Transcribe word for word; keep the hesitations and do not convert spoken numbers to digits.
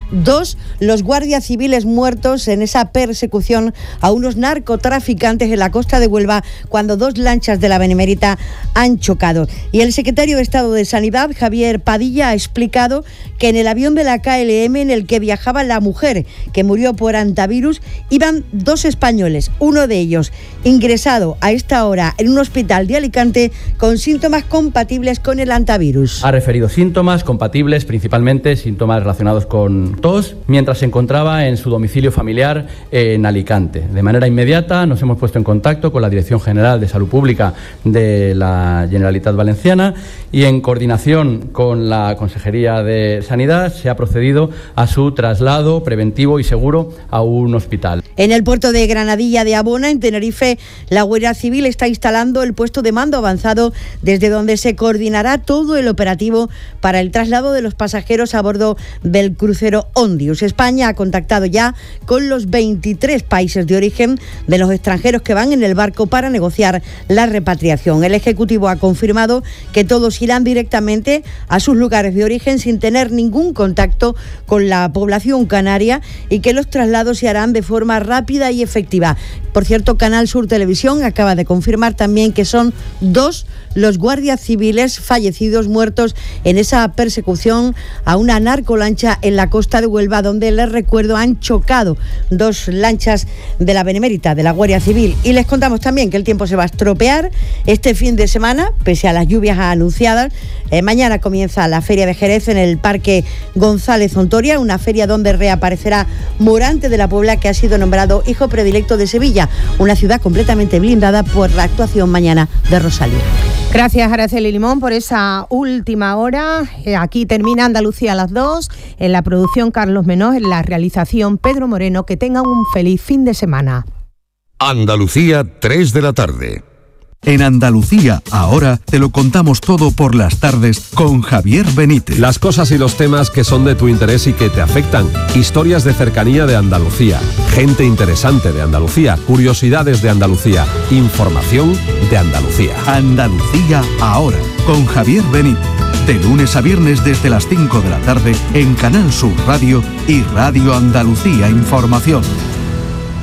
dos los guardias civiles muertos en esa persecución a unos narcotraficantes en la costa de Huelva cuando dos lanchas de la Benemérita han chocado. Y el secretario de Estado de Sanidad, Javier Padilla, ha explicado que en el avión de la K L M en el que viajaba la mujer que murió por antivirus iban dos españoles, uno de ellos ingresado a esta hora en un hospital de Alicante con síntomas compatibles con el antivirus. Ha referido síntomas compatibles, principalmente síntomas relacionados con tos, mientras se encontraba en su domicilio familiar en Alicante. De manera inmediata nos hemos puesto en contacto con la Dirección General de Salud Pública de la Generalitat Valenciana y en coordinación con la Consejería de Sanidad se ha procedido a su traslado preventivo y seguro a un hospital. En el puerto de Granadilla de Abona, en Tenerife, la Guardia Civil está instalando el puesto de mando avanzado desde donde se coordinará todo el operativo para el traslado de los pasajeros a bordo del crucero Ondius. España ha contactado ya con los veintitrés países de origen de los extranjeros que van en el barco para negociar la repatriación. El Ejecutivo ha confirmado que todos irán directamente a sus lugares de origen sin tener ningún contacto con la población canaria y que los traslados se harán de forma rápida y efectiva. Por cierto, Canal Sur Televisión acaba de confirmar también que son dos los guardias civiles fallecidos, muertos en esa persecución a una narcolancha en la costa de Huelva, donde, les recuerdo, han chocado dos lanchas de la Benemérita, de la Guardia Civil. Y les contamos también que el tiempo se va a estropear este fin de semana, pese a las lluvias anunciadas. Eh, mañana comienza la Feria de Jerez en el Parque González Ontoria, una feria donde reaparecerá Morante de la Puebla, que ha sido nombrado hijo predilecto de Sevilla, una ciudad completamente blindada por la actuación mañana de Rosalía. Gracias, Araceli Limón, por esa última hora. Aquí termina Andalucía a las dos. En la producción, Carlos Menós. En la realización, Pedro Moreno. Que tengan un feliz fin de semana. Andalucía, tres de la tarde. En Andalucía, ahora, te lo contamos todo por las tardes con Javier Benítez. Las cosas y los temas que son de tu interés y que te afectan. Historias de cercanía de Andalucía. Gente interesante de Andalucía. Curiosidades de Andalucía. Información de Andalucía. Andalucía, ahora, con Javier Benítez. De lunes a viernes desde las cinco de la tarde en Canal Sur Radio y Radio Andalucía Información.